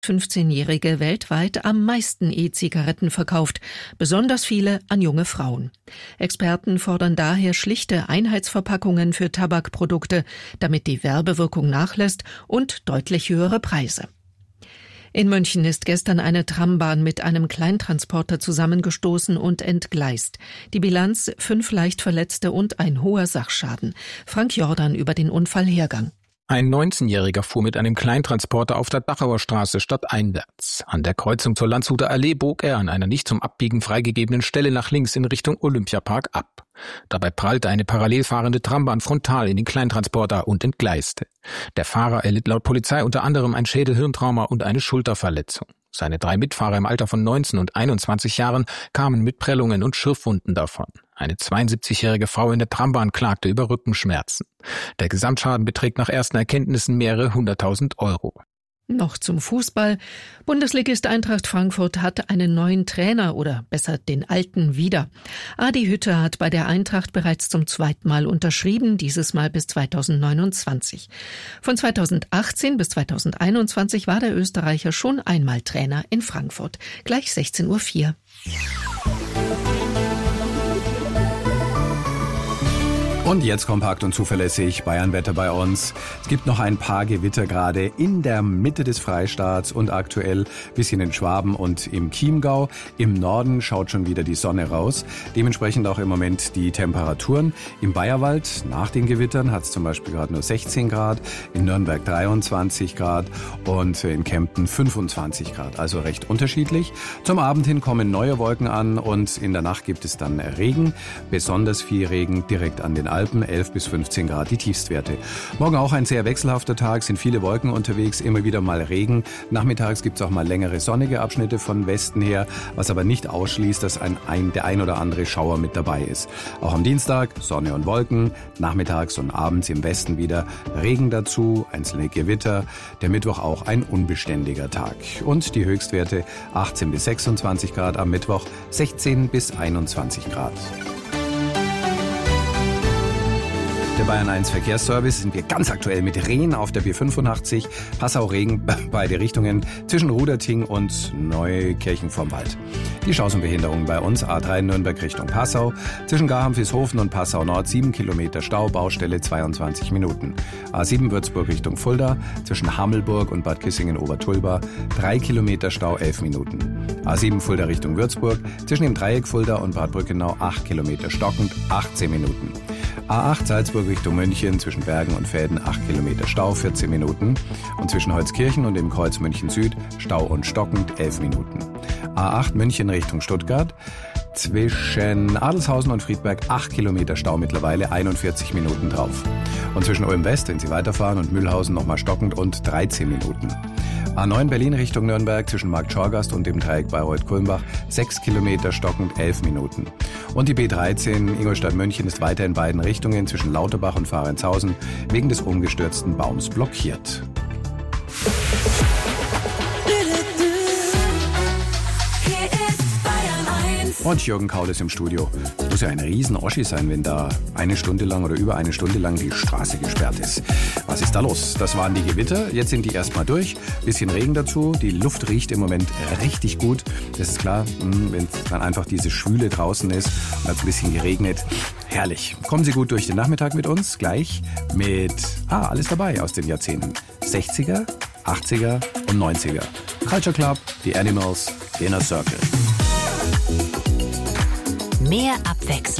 15-Jährige weltweit am meisten E-Zigaretten verkauft, besonders viele an junge Frauen. Experten fordern daher schlichte Einheitsverpackungen für Tabakprodukte, damit die Werbewirkung nachlässt, und deutlich höhere Preise. In München ist gestern eine Trambahn mit einem Kleintransporter zusammengestoßen und entgleist. Die Bilanz: 5 leicht Verletzte und ein hoher Sachschaden. Frank Jordan über den Unfallhergang. Ein 19-Jähriger fuhr mit einem Kleintransporter auf der Dachauer Straße stadteinwärts. An der Kreuzung zur Landshuter Allee bog er an einer nicht zum Abbiegen freigegebenen Stelle nach links in Richtung Olympiapark ab. Dabei prallte eine parallel fahrende Trambahn frontal in den Kleintransporter und entgleiste. Der Fahrer erlitt laut Polizei unter anderem ein Schädel-Hirntrauma und eine Schulterverletzung. Seine 3 Mitfahrer im Alter von 19 und 21 Jahren kamen mit Prellungen und Schürfwunden davon. Eine 72-jährige Frau in der Trambahn klagte über Rückenschmerzen. Der Gesamtschaden beträgt nach ersten Erkenntnissen mehrere 100.000 Euro. Noch zum Fußball. Bundesligist Eintracht Frankfurt hat einen neuen Trainer, oder besser den alten wieder. Adi Hütter hat bei der Eintracht bereits zum 2. Mal unterschrieben, dieses Mal bis 2029. Von 2018 bis 2021 war der Österreicher schon einmal Trainer in Frankfurt. Gleich 16:04 Uhr. Und jetzt kompakt und zuverlässig Bayernwetter bei uns. Es gibt noch ein paar Gewitter gerade in der Mitte des Freistaats und aktuell bisschen in Schwaben und im Chiemgau. Im Norden schaut schon wieder die Sonne raus. Dementsprechend auch im Moment die Temperaturen. Im Bayerwald nach den Gewittern hat es zum Beispiel gerade nur 16 Grad, in Nürnberg 23 Grad und in Kempten 25 Grad. Also recht unterschiedlich. Zum Abend hin kommen neue Wolken an und in der Nacht gibt es dann Regen. Besonders viel Regen direkt an den Alpen, 11 bis 15 Grad die Tiefstwerte. Morgen auch ein sehr wechselhafter Tag, sind viele Wolken unterwegs, immer wieder mal Regen. Nachmittags gibt es auch mal längere sonnige Abschnitte von Westen her, was aber nicht ausschließt, dass der ein oder andere Schauer mit dabei ist. Auch am Dienstag Sonne und Wolken, nachmittags und abends im Westen wieder Regen dazu, einzelne Gewitter. Der Mittwoch auch ein unbeständiger Tag. Und die Höchstwerte 18 bis 26 Grad, am Mittwoch 16 bis 21 Grad. Der Bayern 1 Verkehrsservice sind wir ganz aktuell mit Rehen auf der B85, Passau-Regen, beide Richtungen, zwischen Ruderting und Neukirchen vom Wald. Die Chancenbehinderung bei uns, A3 Nürnberg Richtung Passau, zwischen Garhamn-Vishofen und Passau Nord 7 Kilometer Stau, Baustelle 22 Minuten. A7 Würzburg Richtung Fulda, zwischen Hammelburg und Bad Kissingen-Obertulba 3 Kilometer Stau, 11 Minuten. A7 Fulda Richtung Würzburg, zwischen dem Dreieck Fulda und Bad Brückenau 8 Kilometer stockend, 18 Minuten. A8 Salzburg Richtung München, zwischen Bergen und Velden 8 Kilometer Stau, 14 Minuten. Und zwischen Holzkirchen und dem Kreuz München Süd Stau und stockend 11 Minuten. A8 München Richtung Stuttgart, zwischen Adelshausen und Friedberg 8 Kilometer Stau mittlerweile, 41 Minuten drauf. Und zwischen Ulm West, wenn Sie weiterfahren, und Mühlhausen nochmal stockend und 13 Minuten. A9 Berlin Richtung Nürnberg, zwischen Markt Schorgast und dem Dreieck Bayreuth-Kulmbach 6 Kilometer stockend, 11 Minuten. Und die B13 Ingolstadt-München ist weiter in beiden Richtungen zwischen Lauterbach und Fahrenzhausen wegen des umgestürzten Baums blockiert. Und Jürgen Kaul ist im Studio. Es muss ja ein Riesen-Oschi sein, wenn da eine Stunde lang oder über eine Stunde lang die Straße gesperrt ist. Was ist da los? Das waren die Gewitter. Jetzt sind die erstmal durch. Bisschen Regen dazu. Die Luft riecht im Moment richtig gut. Das ist klar, wenn dann einfach diese Schwüle draußen ist und hat es ein bisschen geregnet. Herrlich. Kommen Sie gut durch den Nachmittag mit uns. Gleich mit alles dabei aus den Jahrzehnten 60er, 80er und 90er. Culture Club, The Animals, Inner Circle. Mehr Abwechslung